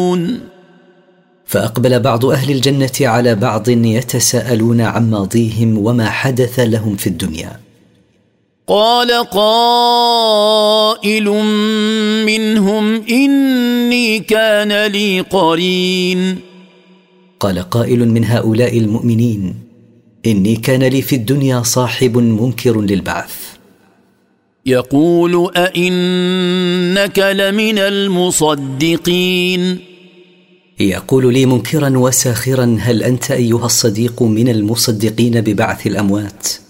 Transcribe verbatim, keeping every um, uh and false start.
يتساءلون فأقبل بعض أهل الجنة على بعض يتساءلون عن ماضيهم وما حدث لهم في الدنيا. قال قائل منهم إني كان لي قرين قال قائل من هؤلاء المؤمنين إني كان لي في الدنيا صاحب منكر للبعث يقول أئنك لمن المصدقين يقول لي منكرا وساخرا هل أنت أيها الصديق من المصدقين ببعث الأموات؟